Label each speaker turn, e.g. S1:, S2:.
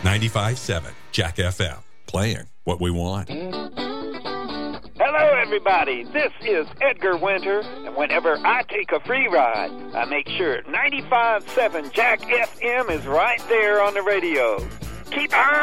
S1: 95.7 Jack FM, playing what we want.
S2: Hello, everybody. This is Edgar Winter, and whenever I take a free ride, I make sure 95.7 Jack FM is right there on the radio. Keep on